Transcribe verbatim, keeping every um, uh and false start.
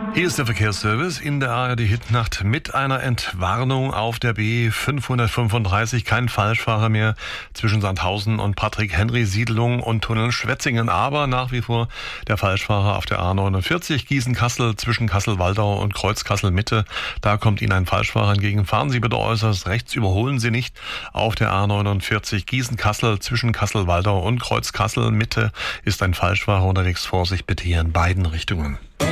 Hier ist der Verkehrsservice in der A R D-Hitnacht mit einer Entwarnung auf der B fünfhundertfünfunddreißig. Kein Falschfahrer mehr zwischen Sandhausen und Patrick-Henry-Siedlung und Tunnel Schwetzingen. Aber nach wie vor der Falschfahrer auf der A neunundvierzig Gießen-Kassel zwischen Kassel-Waldau und Kreuz-Kassel-Mitte. Da kommt Ihnen ein Falschfahrer entgegen. Fahren Sie bitte äußerst rechts, überholen Sie nicht. Auf der A neunundvierzig Gießen-Kassel zwischen Kassel-Waldau und Kreuz-Kassel-Mitte ist ein Falschfahrer unterwegs. Vorsicht bitte hier in beiden Richtungen.